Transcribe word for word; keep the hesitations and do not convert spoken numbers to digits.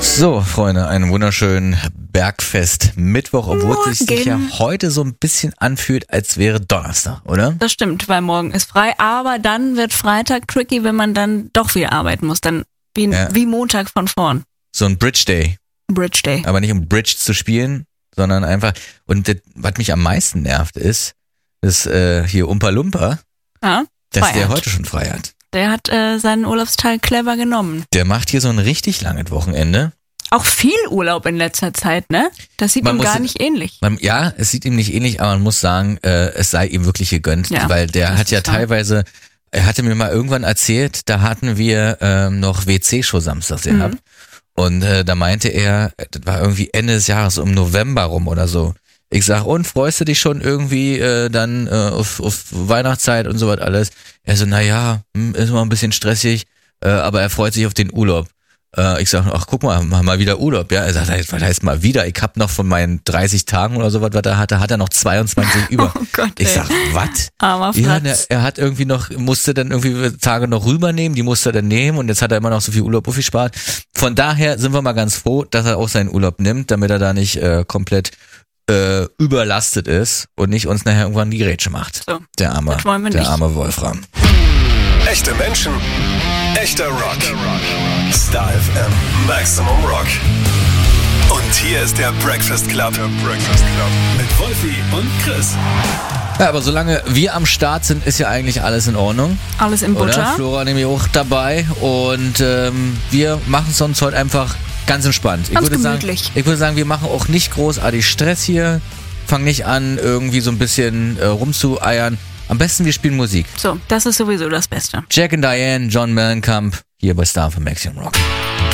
So, Freunde, einen wunderschönen Bergfest-Mittwoch, obwohl es sich ja heute so ein bisschen anfühlt, als wäre Donnerstag, oder? Das stimmt, weil morgen ist frei, aber dann wird Freitag tricky, wenn man dann doch wieder arbeiten muss, dann wie, Ja. wie Montag von vorn. So ein Bridge Day, Bridge Day. aber nicht um Bridge zu spielen, sondern einfach, und das, was mich am meisten nervt, ist, dass äh, hier Umpa Lumpa, Ja, dass frei der hat. heute schon frei hat. Der hat äh, seinen Urlaubsteil clever genommen. Der macht hier so ein richtig langes Wochenende. Auch viel Urlaub in letzter Zeit, ne? Das sieht Man ihm muss- gar nicht ähnlich. Man, ja, es sieht ihm nicht ähnlich, aber man muss sagen, äh, es sei ihm wirklich gegönnt, Ja, weil der das hat ja ist wahr. teilweise, er hatte mir mal irgendwann erzählt, da hatten wir ähm, noch W C-Show samstags Mhm. gehabt und äh, da meinte er, das war irgendwie Ende des Jahres, um November rum oder so. Ich sag, und freust du dich schon irgendwie äh, dann äh, auf, auf Weihnachtszeit und so was alles? Er so, naja, hm, ist mal ein bisschen stressig, äh, aber er freut sich auf den Urlaub. Äh, ich sag, ach guck mal, mach mal wieder Urlaub. Ja, er sagt, was heißt mal wieder? Ich hab noch von meinen dreißig Tagen oder so was, was er hatte, hat er noch zweiundzwanzig über. Oh Gott, Ich ey. sag, was? Armer Ja, Fratz. ne, er hat irgendwie noch, musste dann irgendwie Tage noch rübernehmen, die musste er dann nehmen und jetzt hat er immer noch so viel Urlaub aufgespart. Von daher sind wir mal ganz froh, dass er auch seinen Urlaub nimmt, damit er da nicht äh, komplett äh, überlastet ist und nicht uns nachher irgendwann die Grätsche macht. So, Der arme, das wollen wir der nicht. arme Wolfram. Echte Menschen, echter Rock. Star F M, Maximum Rock. Und hier ist der Breakfast Club. Der Breakfast Club. Mit Wolfi und Chris. Ja, aber solange wir am Start sind, ist ja eigentlich alles in Ordnung. Alles im Oder? Butter. Flora nämlich auch dabei und ähm, wir machen es sonst heute einfach ganz entspannt. Ganz ich würde gemütlich. sagen, ich würde sagen, wir machen auch nicht großartig Stress hier. Fang nicht an, irgendwie so ein bisschen äh, rumzueiern. Am besten wir spielen Musik. So, das ist sowieso das Beste. Jack and Diane, John Mellencamp, hier bei Star für Maximum Rock.